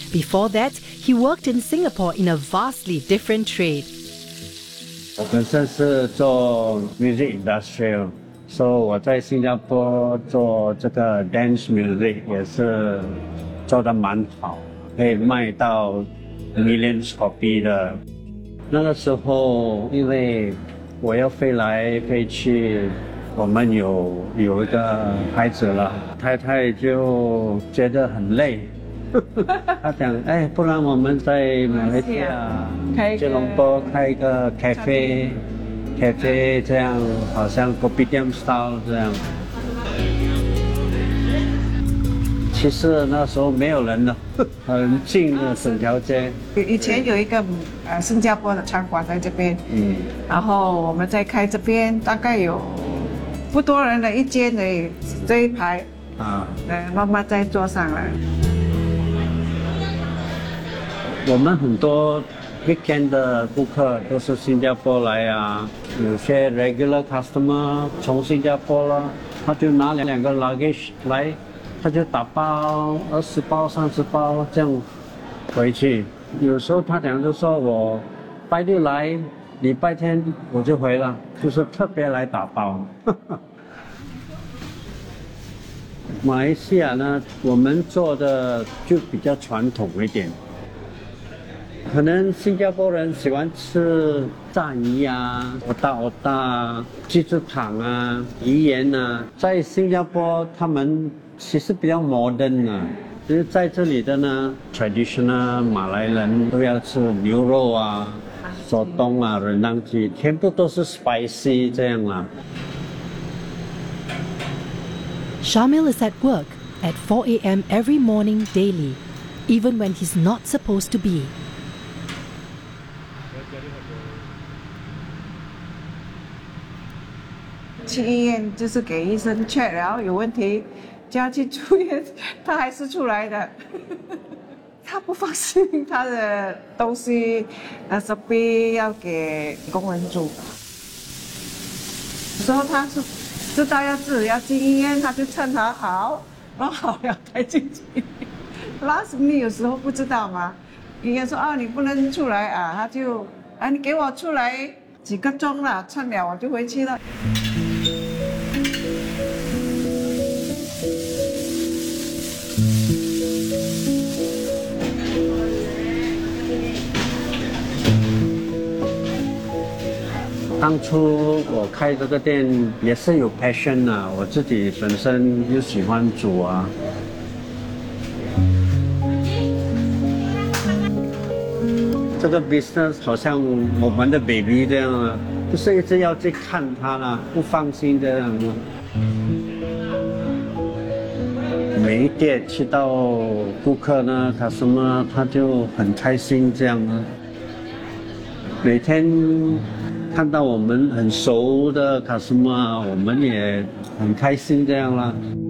Before that, he worked in Singapore in a vastly different trade. 我本身是做 music industrial， 所以我在新加坡做这个 dance music 也是做得蛮好，可以卖到 millions copy 的。那个时候因为我要飞来飞去，我们有一个孩子了，太太就觉得很累。他讲，哎，不然我们在马来西亚吉隆坡开一个 cafe， 这样好像 kopitiam style 这样。其实那时候没有人了，很近的整条街。 以前有一个新加坡的餐馆在这边，然后我们在开这边，大概有不多人的一间而已，这一排慢慢再做上来。 我们很多 weekend 的顾客都是新加坡来啊，有些 regular customer 从新加坡啦，他就拿2个 luggage 来，他就打包20包、30包这样回去。有时候他讲就说我拜六来，礼拜天我就回了，就是特别来打包。马来西亚呢，我们做的就比较传统一点。可能新加坡人喜欢吃炸鱼啊、蚵仔、鸡翅膀啊、鱼圆啊。在新加坡，他们其实比较 modern 啊。其实在这里的呢 ，traditional 马来人都要吃牛肉啊、手冬啊、人当鸡，全部都是 spicy 这样啦。 Shamil is at work at 4 a.m. every morning daily, even when he's not supposed to be. 去医院就是给医生 check， 然后有问题就要去住院，他还是出来的。他不放心他的东西，SB 要给工人住。有时候他是知道自己要进医院，他就趁他好，弄好了才进去。Last minute 有时候不知道嘛，医院说你不能出来啊，他就你给我出来几个钟了，趁了我就回去了。 当初我开这个店也是有 passion 啊，我自己本身又喜欢煮啊。这个 business 好像我们的 baby 这样啊，就是一直要去看它啦，不放心这样啊。每一店去到顾客呢，他就很开心这样啊。每天看到我们很熟的 customer， 我们也很开心这样啦。